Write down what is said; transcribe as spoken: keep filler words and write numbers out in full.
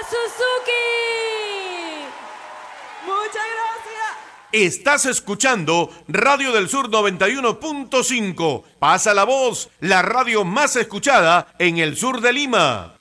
Suzuki. Muchas gracias. Estás escuchando Radio del Sur noventa y uno punto cinco. Pasa la voz, la radio más escuchada en el sur de Lima.